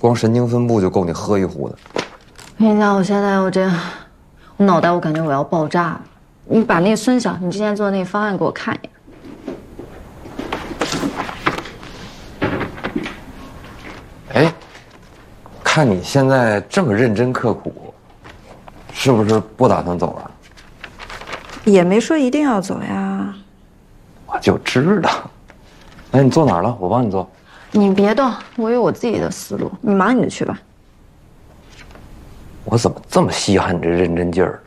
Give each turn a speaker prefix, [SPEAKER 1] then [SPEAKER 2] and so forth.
[SPEAKER 1] 光神经分布就够你喝一壶的。
[SPEAKER 2] 我跟你讲，我现在我脑袋我感觉我要爆炸了。你把那个孙晓你之前做的那个方案给我看一眼。
[SPEAKER 1] 哎，看你现在这么认真刻苦，是不是不打算走了？
[SPEAKER 3] 也没说一定要走呀。
[SPEAKER 1] 我就知道。哎，你坐哪儿了？我帮你坐。
[SPEAKER 2] 你别动，我有我自己的思路，你忙你的去吧。
[SPEAKER 1] 我怎么这么稀罕你这认真劲儿？